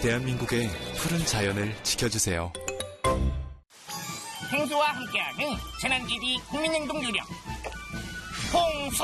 대한민국의 푸른 자연을 지켜주세요. 홍수와 함께하는 재난기비 국민행동 요령 홍수.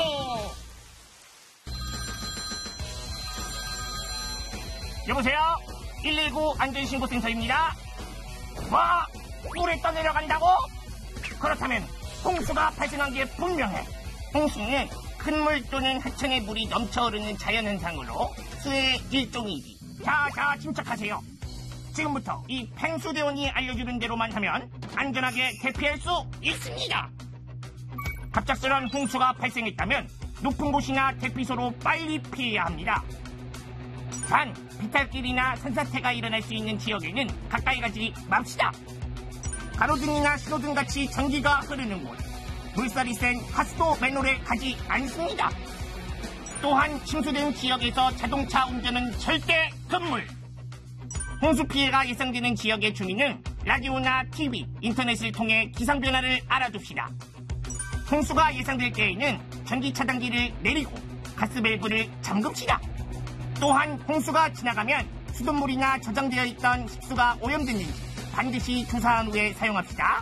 여보세요? 119 안전신고센터입니다. 뭐? 물에 떠내려간다고? 그렇다면 홍수가 발생한 게 분명해. 홍수는 큰 물 또는 하천에 물이 넘쳐흐르는 자연현상으로 수의 일종이지. 자, 침착하세요. 지금부터 이 팽수대원이 알려주는 대로만 하면 안전하게 대피할 수 있습니다. 갑작스러운 홍수가 발생했다면 높은 곳이나 대피소로 빨리 피해야 합니다. 단, 비탈길이나 산사태가 일어날 수 있는 지역에는 가까이 가지 맙시다. 가로등이나 신호등같이 전기가 흐르는 곳, 물살이 센 하수도 맨홀에 가지 않습니다. 또한 침수된 지역에서 자동차 운전은 절대 금물. 홍수 피해가 예상되는 지역의 주민은 라디오나 TV, 인터넷을 통해 기상 변화를 알아둡시다. 홍수가 예상될 때에는 전기 차단기를 내리고 가스 밸브를 잠급시다. 또한 홍수가 지나가면 수돗물이나 저장되어 있던 식수가 오염됐는지 반드시 조사한 후에 사용합시다.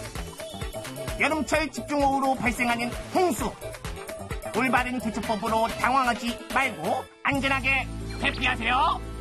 여름철 집중호우로 발생하는 홍수. 올바른 대처법으로 당황하지 말고 안전하게 대피하세요.